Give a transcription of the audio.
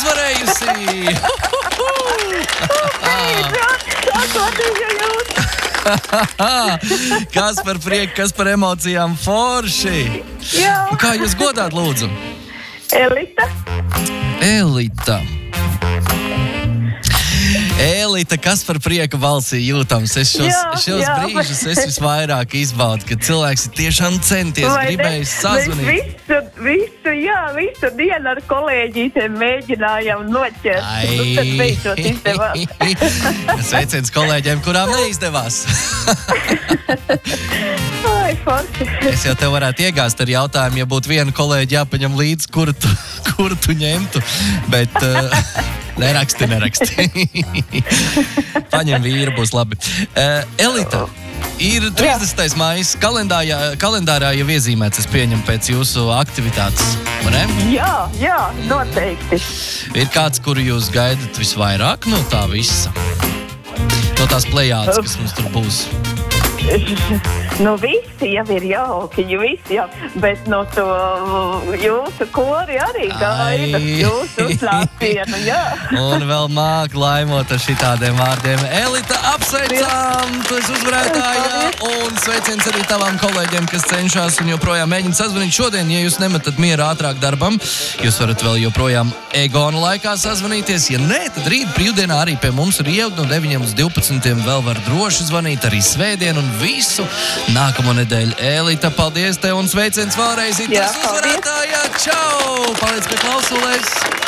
uzvarējusi! Kas par prieku, kas par emocijām, forši! Jā. Un kā jūs godāt, lūdzu? Elita, kas par prieku balsī jūtams? Es šos brīžus visvairāk izbaudu, kad cilvēks ir tiešām centies, gribējis sazvanīt. Visu dienu ar kolēģītiem mēģinājām noķert. Tad beidzot izdevās. Sveiciens kolēģiem, kurām neizdevās. Ai, forši. Es jau tev varētu iegāzt ar jautājumu, ja būtu viena kolēģi jāpaņem līdzi, kuru tu ņemtu. Bet... Neraksti. Paņem vīru, būs labi. Elita, ir 30. maijs, kalendārā jau iezīmēts, es pieņemu pēc jūsu aktivitātes, vai ne? Jā, noteikti. Ir kāds, kuru jūs gaidat visvairāk no tā visa? No tās plejādes, kas mums tur būs? Visi jau ir jauki, bet no to jūsu kori arī gaida, jūsu uzlācienu, jā. Un vēl māk laimot ar šitādiem vārdiem. Elita, apsveicām, tu esi uzvarētāja, un sveiciens arī tavām kolēģiem, kas cenšas un joprojām mēģina sazvanīt šodien. Ja jūs nemetat mieru ātrāk darbam, jūs varat vēl joprojām Egona laikā sazvanīties. Ja nē, tad rīt brīvdienā arī pie mums ir ievad no 9 līdz 12 vēl var droši zvanīt, arī svētdien un visu nākamo nedēļu. Elita, paldies tev un sveiciens vēlreiz. Tas uzvarētāja. Čau! Paliec pie klausulēs.